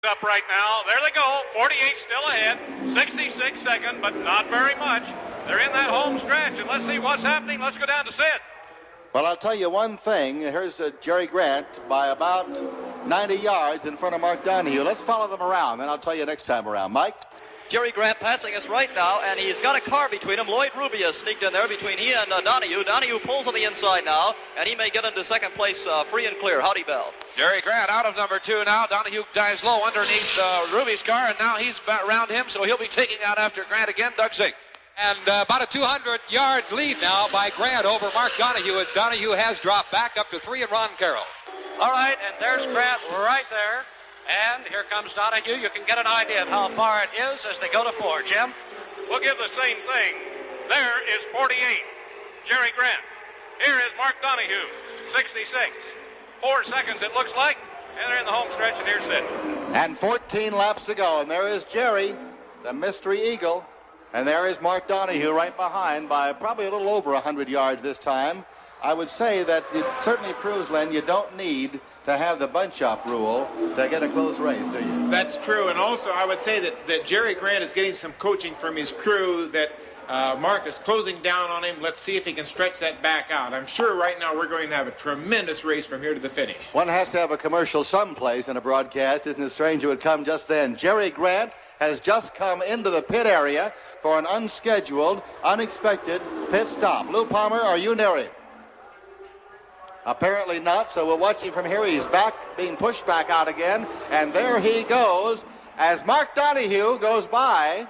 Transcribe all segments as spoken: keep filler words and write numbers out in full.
Up right now. There they go. forty-eight still ahead. sixty-six second, but not very much. They're in that home stretch, and let's see what's happening. Let's go down to Sid. Well, I'll tell you one thing. Here's uh, Jerry Grant by about ninety yards in front of Mark Donohue. Let's follow them around, and I'll tell you next time around. Mike? Jerry Grant passing us right now, and he's got a car between him. Lloyd Rubia sneaked in there between he and uh, Donohue. Donohue pulls on the inside now, and he may get into second place uh, free and clear. Howdy, Bell. Jerry Grant out of number two now. Donohue dives low underneath uh, Ruby's car, and now he's around him, so he'll be taking out after Grant again. Doug Zink. And uh, about a two hundred yard lead now by Grant over Mark Donohue, as Donohue has dropped back up to three and Ron Carroll. All right, and there's Grant right there. And here comes Donohue. You can get an idea of how far it is as they go to four. Jim? We'll give the same thing. There is forty-eight. Jerry Grant. Here is Mark Donohue. sixty-six. Four seconds it looks like. And they're in the home stretch, and here's Sid. And fourteen laps to go. And there is Jerry, the Mystery Eagle. And there is Mark Donohue right behind by probably a little over one hundred yards this time. I would say that it certainly proves, Len, you don't need to have the bunch-up rule to get a close race, do you? That's true, and also I would say that, that Jerry Grant is getting some coaching from his crew, that uh, Mark is closing down on him. Let's see if he can stretch that back out. I'm sure right now we're going to have a tremendous race from here to the finish. One has to have a commercial someplace in a broadcast. Isn't it strange it would come just then? Jerry Grant has just come into the pit area for an unscheduled, unexpected pit stop. Lou Palmer, are you near him? Apparently not, so we'll watch him from here. He's back, being pushed back out again, and there he goes as Mark Donohue goes by.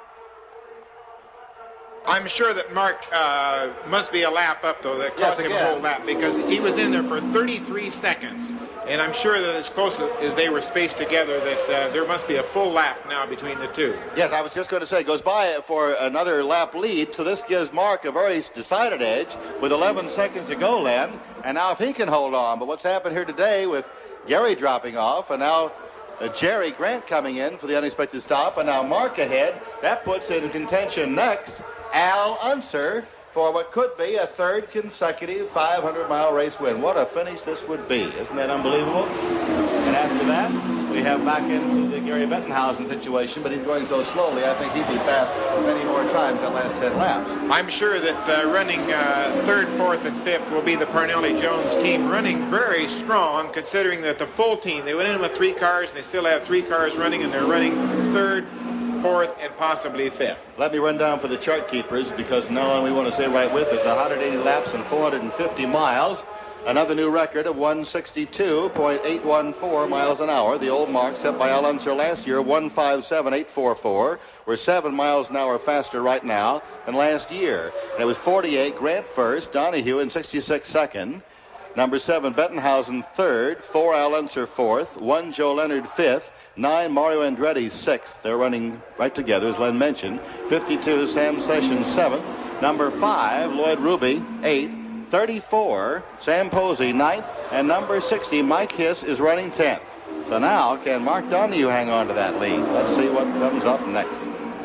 I'm sure that Mark uh, must be a lap up, though, that cost Yes, him a whole lap, because he was in there for thirty-three seconds, and I'm sure that as close as they were spaced together, that uh, there must be a full lap now between the two. Yes, I was just going to say, goes by for another lap lead, so this gives Mark a very decided edge with eleven seconds to go, Len, and now if he can hold on. But what's happened here today with Gary dropping off, and now uh, Jerry Grant coming in for the unexpected stop, and now Mark ahead, that puts in contention next Al Unser for what could be a third consecutive five hundred mile race win. What a finish this would be. Isn't that unbelievable? And after that, we have back into the Gary Bettenhausen situation, but he's going so slowly, I think he'd be fast many more times than last ten laps. I'm sure that uh, running uh, third, fourth, and fifth will be the Parnelli-Jones team, running very strong, considering that the full team, they went in with three cars, and they still have three cars running, and they're running third, fourth, and possibly fifth. Let me run down for the chart keepers, because now we want to stay right with it. one hundred eighty laps and four hundred fifty miles. Another new record of one sixty-two point eight one four miles an hour. The old mark set by Al Unser last year, one fifty-seven point eight four four. We're seven miles an hour faster right now than last year. And it was forty-eight, Grant first, Donohue in sixty-six second. Number seven, Bettenhausen third, four Al Unser fourth, one Joe Leonard fifth, nine Mario Andretti sixth. They're running right together, as Len mentioned. fifty-two, Sam Sessions seventh. Number five, Lloyd Ruby eighth. thirty-four, Sam Posey ninth. And number sixty, Mike Hiss is running tenth. So now, can Mark Donohue hang on to that lead? Let's see what comes up next.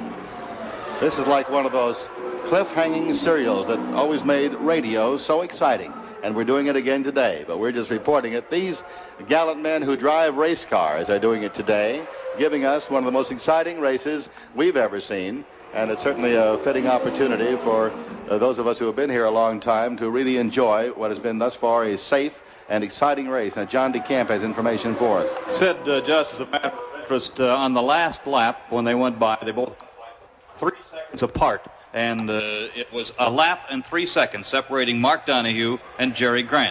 This is like one of those cliff-hanging serials that always made radio so exciting. And we're doing it again today, but we're just reporting it. These gallant men who drive race cars are doing it today, giving us one of the most exciting races we've ever seen. And it's certainly a fitting opportunity for uh, those of us who have been here a long time to really enjoy what has been thus far a safe and exciting race. Now, John DeCamp has information for us. Said uh, just as a matter of interest, uh, on the last lap when they went by, they both three seconds apart. And uh, it was a lap and three seconds separating Mark Donohue and Jerry Grant.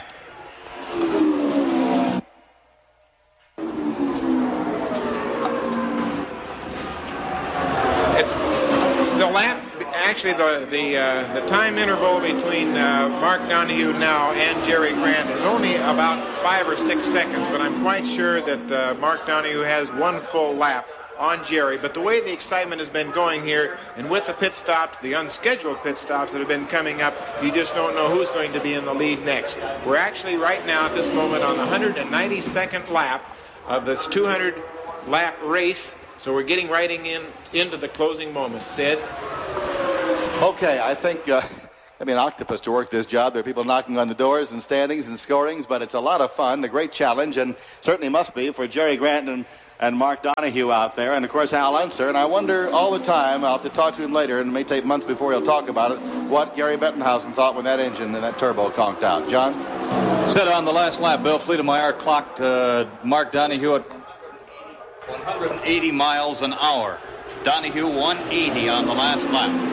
It's the lap, actually the the uh, the time interval between uh, Mark Donohue now and Jerry Grant is only about five or six seconds, but I'm quite sure that uh, Mark Donohue has one full lap on Jerry. But the way the excitement has been going here, and with the pit stops, the unscheduled pit stops that have been coming up, you just don't know who's going to be in the lead next. We're actually right now at this moment on the one hundred ninety-second lap of this two hundred lap race, so we're getting right in into the closing moments. Sid? Okay, I think uh, I mean, octopus to work this job. There are people knocking on the doors and standings and scorings, but it's a lot of fun, a great challenge, and certainly must be for Jerry Grant and and Mark Donohue out there, and of course Al Unser. And I wonder all the time, I'll have to talk to him later, and it may take months before he'll talk about it, what Gary Bettenhausen thought when that engine and that turbo conked out. John? Said on the last lap, Bill Fleetemeyer clocked uh, Mark Donohue at one hundred eighty miles an hour. Donohue one eighty on the last lap.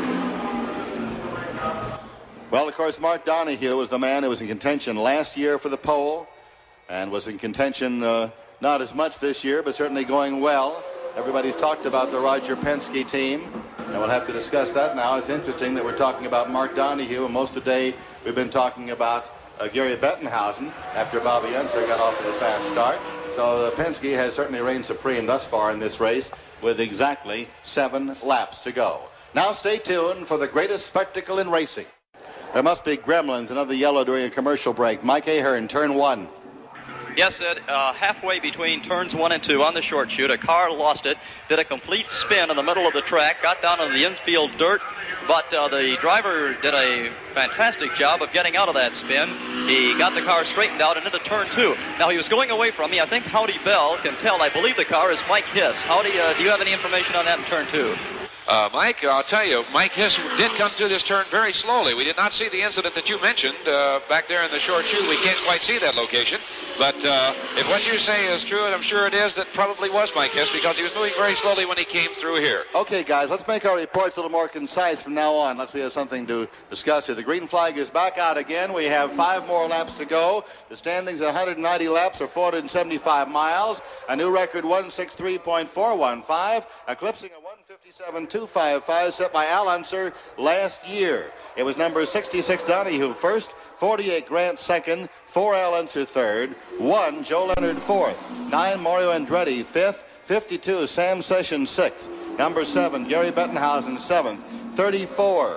Well, of course, Mark Donohue was the man who was in contention last year for the pole and was in contention uh, not as much this year, but certainly going well. Everybody's talked about the Roger Penske team, and we'll have to discuss that now. It's interesting that we're talking about Mark Donohue, and most of the day we've been talking about uh, Gary Bettenhausen after Bobby Unser got off to a fast start. So uh, Penske has certainly reigned supreme thus far in this race with exactly seven laps to go. Now stay tuned for the greatest spectacle in racing. There must be gremlins, another yellow during a commercial break. Mike Ahern, turn one. Yes, Ed, uh, halfway between turns one and two on the short chute, a car lost it, did a complete spin in the middle of the track, got down on the infield dirt, but uh, the driver did a fantastic job of getting out of that spin. He got the car straightened out and into turn two. Now, he was going away from me. I think Howdy Bell can tell. I believe the car is Mike Hiss. Howdy, uh, do you have any information on that in turn two? Uh, Mike, I'll tell you, Mike Hiss did come through this turn very slowly. We did not see the incident that you mentioned uh, back there in the short chute. We can't quite see that location. But uh, if what you say is true, and I'm sure it is, that probably was Mike Hiss because he was moving very slowly when he came through here. Okay, guys, let's make our reports a little more concise from now on. Let's we have something to discuss here. The green flag is back out again. We have five more laps to go. The standings at one hundred ninety laps are four hundred seventy-five miles. A new record one sixty-three point four one five, eclipsing a one fifty-seven point two five five set by Al Unser last year. It was number sixty-six Donohue first, forty-eight Grant second, four Al Unser third, one Joe Leonard fourth, nine Mario Andretti fifth, fifty-two Sam Sessions sixth, number seven Gary Bettenhausen seventh, thirty-four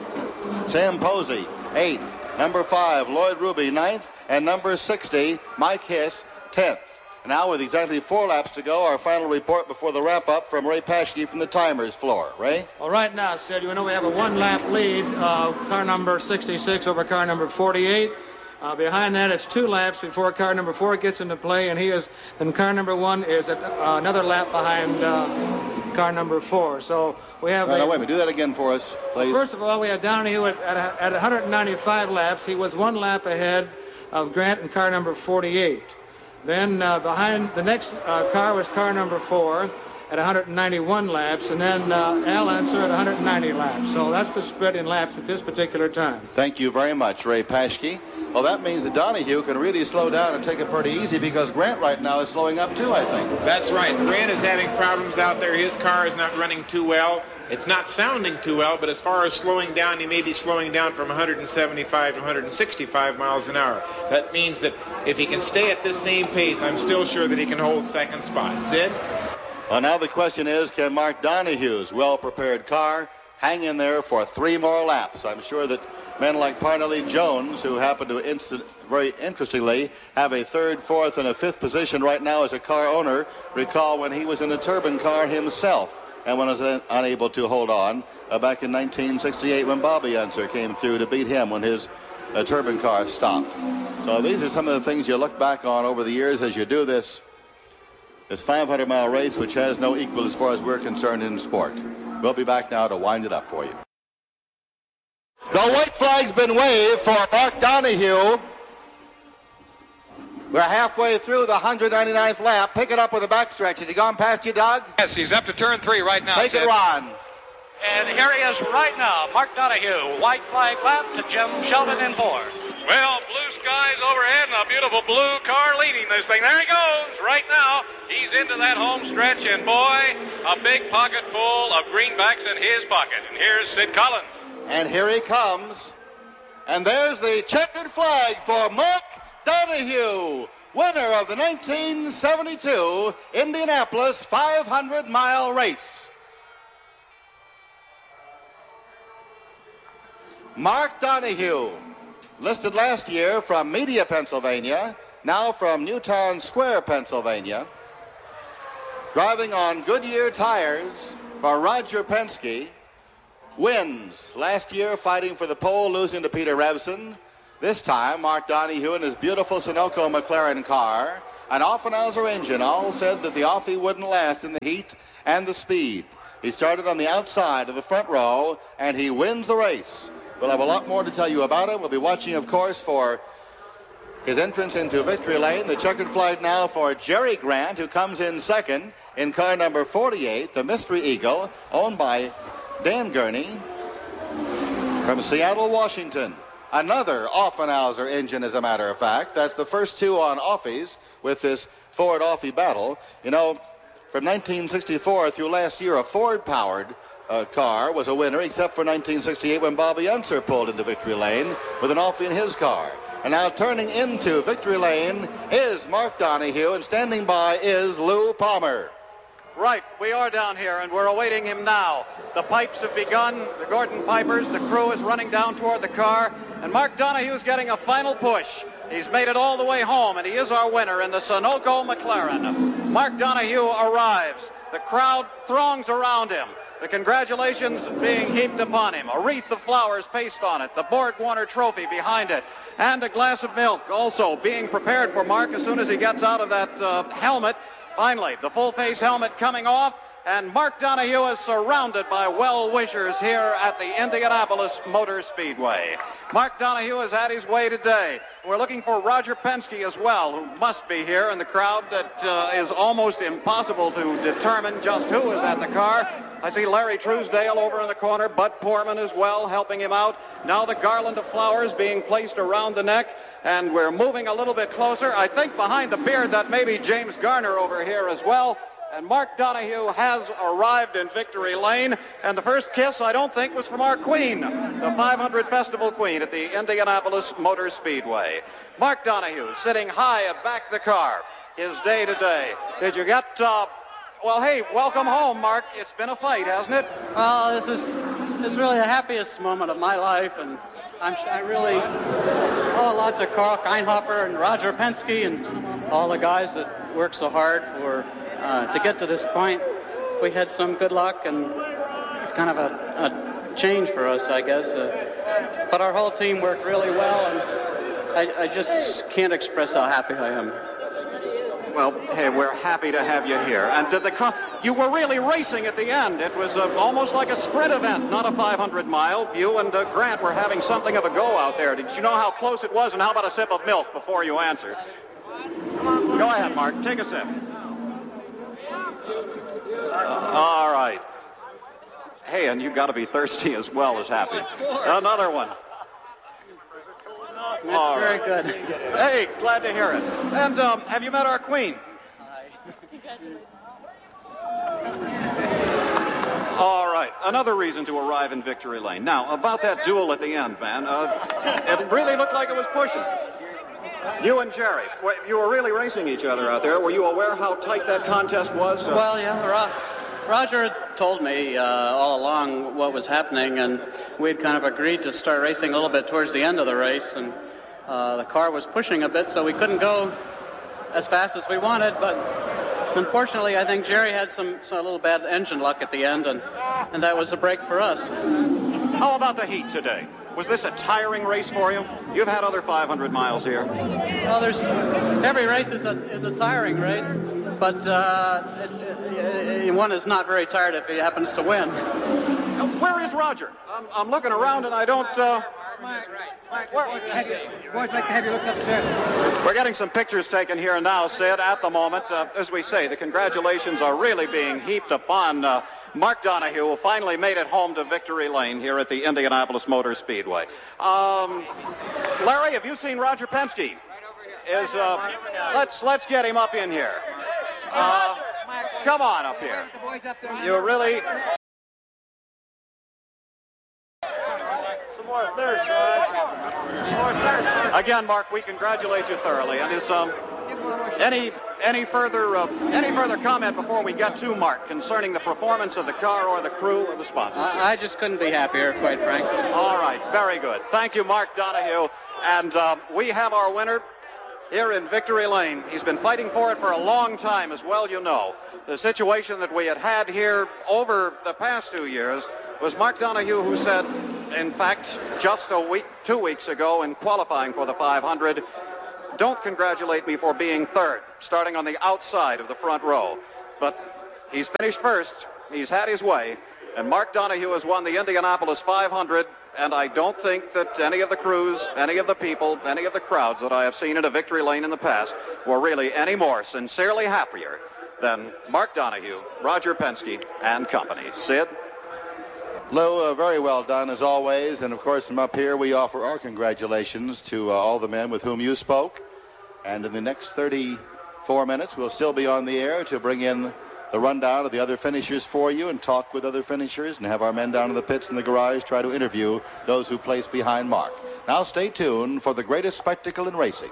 Sam Posey eighth, number five Lloyd Ruby ninth, and number sixty Mike Hiss tenth. Now with exactly four laps to go, our final report before the wrap-up from Ray Paschke from the timers floor. Ray? Well, right now, Sid, you know we have a one-lap lead, uh, car number sixty-six over car number forty-eight. Uh, behind that, it's two laps before car number four gets into play, and he is, then car number one is at, uh, another lap behind uh, car number four. So we have... No, a, no, wait a minute. Do that again for us, please. First of all, we have Donohue at, at, at one hundred ninety-five laps. He was one lap ahead of Grant in car number forty-eight. Then uh, behind the next uh, car was car number four at one hundred ninety-one laps, and then uh, Al Unser at one hundred ninety laps. So that's the spread in laps at this particular time. Thank you very much, Ray Paschke. Well, that means that Donohue can really slow down and take it pretty easy because Grant right now is slowing up too, I think. That's right. Grant is having problems out there. His car is not running too well. It's not sounding too well, but as far as slowing down, he may be slowing down from one hundred seventy-five to one hundred sixty-five miles an hour. That means that if he can stay at this same pace, I'm still sure that he can hold second spot. Sid? Well, now the question is, can Mark Donohue's well-prepared car hang in there for three more laps? I'm sure that men like Parnelli Jones, who happen to, instant, very interestingly, have a third, fourth, and a fifth position right now as a car owner, recall when he was in a turbine car himself and was un- unable to hold on uh, back in nineteen sixty-eight when Bobby Unser came through to beat him when his uh, turbine car stopped. So these are some of the things you look back on over the years as you do this this five hundred mile race, which has no equal as far as we're concerned in sport. We'll be back now to wind it up for you. The white flag's been waved for Mark Donohue. We're halfway through the one hundred ninety-ninth lap. Pick it up with a backstretch. Has he gone past you, Doug? Yes, he's up to turn three right now. Take it, Ron. And here he is right now, Mark Donohue. White flag lap to Jim Sheldon in four. Well, blue skies overhead and a beautiful blue car leading this thing. There he goes right now. He's into that home stretch, and boy, a big pocket full of greenbacks in his pocket. And here's Sid Collins. And here he comes. And there's the checkered flag for Mark Donohue, winner of the nineteen seventy-two Indianapolis five hundred mile race. Mark Donohue, listed last year from Media, Pennsylvania, now from Newtown Square, Pennsylvania, driving on Goodyear tires for Roger Penske, wins last year fighting for the pole, losing to Peter Revson. This time, Mark Donohue in his beautiful Sunoco McLaren car An Offenhauser engine. All said that the Offie wouldn't last in the heat and the speed. He started on the outside of the front row, and he wins the race. We'll have a lot more to tell you about it. We'll be watching, of course, for his entrance into victory lane. The checkered flag now for Jerry Grant, who comes in second in car number forty-eight, the Mystery Eagle, owned by Dan Gurney from Seattle, Washington. Another Offenhauser engine, as a matter of fact. That's the first two on Offies with this Ford Offie battle. You know, from nineteen sixty-four through last year, a Ford-powered uh, car was a winner, except for nineteen sixty-eight when Bobby Unser pulled into victory lane with an Offie in his car. And now turning into victory lane is Mark Donohue, and standing by is Lou Palmer. Right, we are down here, and we're awaiting him now. The pipes have begun, the Gordon Pipers, the crew is running down toward the car, and Mark Donohue's getting a final push. He's made it all the way home, and he is our winner in the Sunoco McLaren. Mark Donohue arrives. The crowd throngs around him. The congratulations being heaped upon him. A wreath of flowers pasted on it, the Borg Warner trophy behind it, and a glass of milk also being prepared for Mark as soon as he gets out of that uh, helmet. Finally, the full-face helmet coming off, and Mark Donohue is surrounded by well-wishers here at the Indianapolis Motor Speedway. Mark Donohue has had his way today. We're looking for Roger Penske as well, who must be here in the crowd that uh, is almost impossible to determine just who is at the car. I see Larry Truesdale over in the corner, Bud Poorman as well helping him out. Now the garland of flowers being placed around the neck, and we're moving a little bit closer. I think behind the beard that may be James Garner over here as well. And Mark Donohue has arrived in victory lane, and the first kiss, I don't think, was from our queen, the five hundred Festival Queen at the Indianapolis Motor Speedway. Mark Donohue sitting high aback the car, his day today. Did you get, uh, well, hey, welcome home, Mark. It's been a fight, hasn't it? Well, this is, this is really the happiest moment of my life, and I'm, I really owe a lot to Carl Keinhofer and Roger Penske and all the guys that work so hard for Uh, to get to this point. We had some good luck, and it's kind of a, a change for us, I guess. Uh, but our whole team worked really well, and I, I just can't express how happy I am. Well, hey, we're happy to have you here. And did the car, you were really racing at the end. It was uh, almost like a sprint event, not a five hundred mile. You and uh, Grant were having something of a go out there. Did you know how close it was? And how about a sip of milk before you answer? Go ahead, Mark. Take a sip. Uh, all right. Hey, and you've got to be thirsty as well as happy. Another one. That's all very right. Good. Hey, glad to hear it. And um, have you met our queen? All right. Another reason to arrive in victory lane. Now, about that duel at the end, man. Uh, it really looked like it was pushing. You and Jerry, you were really racing each other out there. Were you aware how tight that contest was? Uh, well, yeah, Ro Roger had told me uh, all along what was happening, and we'd kind of agreed to start racing a little bit towards the end of the race, and uh, the car was pushing a bit, so we couldn't go as fast as we wanted, but unfortunately, I think Jerry had some, some a little bad engine luck at the end, and, and that was a break for us. How about the heat today? Was this a tiring race for you? You've had other five hundred miles here. Well, there's every race is a is a tiring race, but uh, it, it, it, one is not very tired if he happens to win. Uh, where is Roger? I'm, I'm looking around and I don't. Uh, We're getting some pictures taken here now, Sid, at the moment. Uh, as we say, the congratulations are really being heaped upon uh, Mark Donohue, who finally made it home to victory lane here at the Indianapolis Motor Speedway. Um, Larry, have you seen Roger Penske? Is uh, let's let's get him up in here. Uh, come on up here. You really. Some more thirst, right? Again, Mark, we congratulate you thoroughly. And is um, any any further uh, any further comment before we get to Mark concerning the performance of the car or the crew or the sponsors? I, I just couldn't be happier, quite frankly. All right, very good. Thank you, Mark Donohue. And um, we have our winner here in victory lane. He's been fighting for it for a long time, as well you know. The situation that we had had here over the past two years was Mark Donohue, who said, in fact, just a week, two weeks ago in qualifying for the five hundred, don't congratulate me for being third, starting on the outside of the front row. But he's finished first. He's had his way. And Mark Donohue has won the Indianapolis five hundred. And I don't think that any of the crews, any of the people, any of the crowds that I have seen at a victory lane in the past were really any more sincerely happier than Mark Donohue, Roger Penske, and company. Sid? Lou, uh, very well done as always. And of course, from up here, we offer our congratulations to uh, all the men with whom you spoke. And in the next thirty-four minutes, we'll still be on the air to bring in the rundown of the other finishers for you and talk with other finishers and have our men down in the pits in the garage try to interview those who placed behind Mark. Now stay tuned for the greatest spectacle in racing.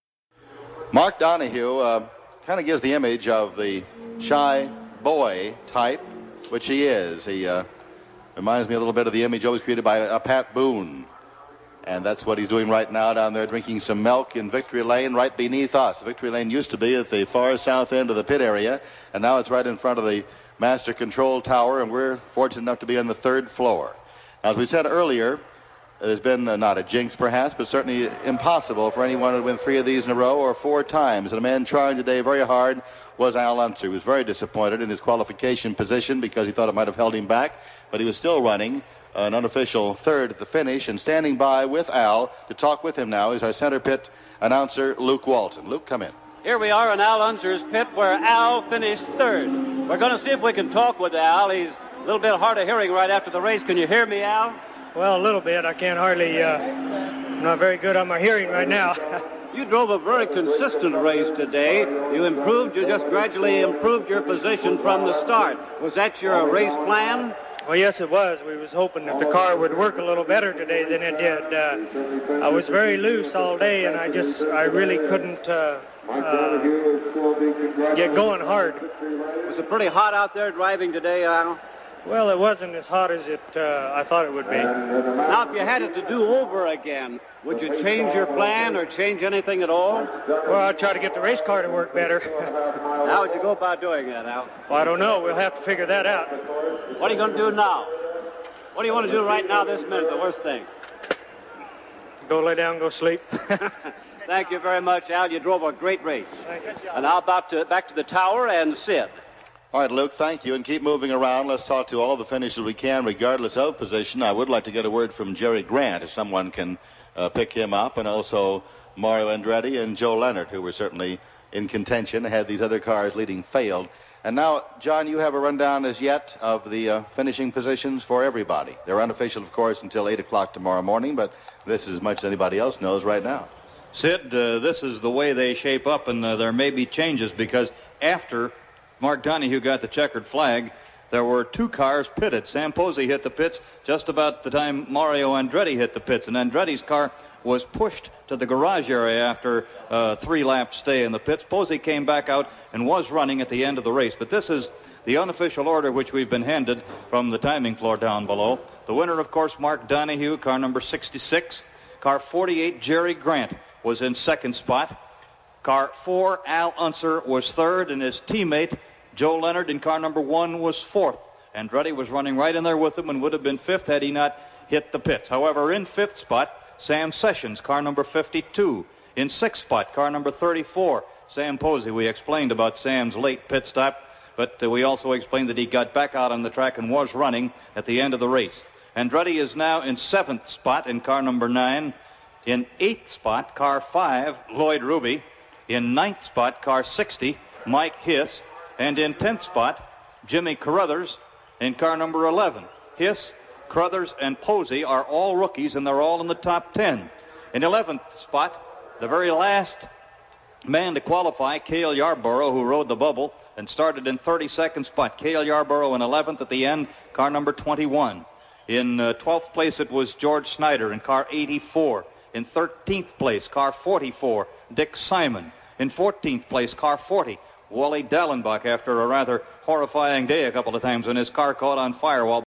Mark Donohue uh, kind of gives the image of the shy boy type, which he is. He uh, reminds me a little bit of the image always created by uh, Pat Boone. And that's what he's doing right now down there, drinking some milk in Victory Lane right beneath us. Victory Lane used to be at the far south end of the pit area, and now it's right in front of the master control tower, and we're fortunate enough to be on the third floor. Now, as we said earlier, there's been uh, not a jinx perhaps, but certainly impossible for anyone to win three of these in a row or four times. And a man trying today very hard was Al Unser. He was very disappointed in his qualification position because he thought it might have held him back, but he was still running an unofficial third at the finish, and standing by with Al to talk with him now is our center pit announcer, Luke Walton. Luke, come in. Here we are in Al Unser's pit where Al finished third. We're going to see if we can talk with Al. He's a little bit hard of hearing right after the race. Can you hear me, Al? Well, a little bit. I can't hardly, uh, I'm not very good on my hearing right now. You drove a very consistent race today. You improved, you just gradually improved your position from the start. Was that your race plan? Well, yes, it was. We was hoping that the car would work a little better today than it did. Uh, I was very loose all day, and I just, I really couldn't uh, uh, get going hard. Was it pretty hot out there driving today, Al? Well, it wasn't as hot as it uh, I thought it would be. Now, if you had it to do over again, would you change your plan or change anything at all? Well, I'd try to get the race car to work better. How would you go about doing that, Al? Well, I don't know. We'll have to figure that out. What are you going to do now? What do you want to do right now this minute, the worst thing? Go lay down, go sleep. Thank you very much, Al. You drove a great race. Thank you. And now back to, back to the tower and Sid. All right, Luke, thank you, and keep moving around. Let's talk to all the finishers we can, regardless of position. I would like to get a word from Jerry Grant, if someone can uh, pick him up, and also Mario Andretti and Joe Leonard, who were certainly in contention, had these other cars leading failed. And now, John, you have a rundown as yet of the uh, finishing positions for everybody. They're unofficial, of course, until eight o'clock tomorrow morning, but this is as much as anybody else knows right now. Sid, uh, this is the way they shape up, and uh, there may be changes because after Mark Donohue got the checkered flag, there were two cars pitted. Sam Posey hit the pits just about the time Mario Andretti hit the pits, and Andretti's car was pushed to the garage area after a three-lap stay in the pits. Posey came back out and was running at the end of the race. But this is the unofficial order which we've been handed from the timing floor down below. The winner, of course, Mark Donohue, car number sixty-six. Car forty-eight, Jerry Grant, was in second spot. Car four, Al Unser, was third, and his teammate, Joe Leonard, in car number one, was fourth. Andretti was running right in there with him and would have been fifth had he not hit the pits. However, in fifth spot, Sam Sessions, car number fifty-two. In sixth spot, car number thirty-four, Sam Posey. We explained about Sam's late pit stop, but uh, we also explained that he got back out on the track and was running at the end of the race. Andretti is now in seventh spot in car number nine. In eighth spot, car five, Lloyd Ruby. In ninth spot, car sixty, Mike Hiss. And in tenth spot, Jimmy Carruthers in car number eleven. Hiss, Carruthers, and Posey are all rookies, and they're all in the top ten. In eleventh spot, the very last man to qualify, Cale Yarborough, who rode the bubble and started in thirty-second spot. Cale Yarborough in eleventh at the end, car number twenty-one. In uh, twelfth place, it was George Snyder in car eighty-four. In thirteenth place, car forty-four, Dick Simon. In fourteenth place, car forty, Wally Dallenbach, after a rather horrifying day a couple of times when his car caught on fire while